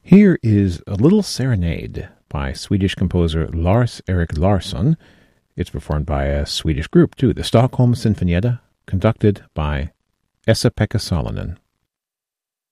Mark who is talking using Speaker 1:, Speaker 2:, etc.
Speaker 1: Here is a little serenade by Swedish composer Lars-Erik Larsson. It's performed by a Swedish group, too, the Stockholm Sinfonietta, conducted by Esa-Pekka Salonen.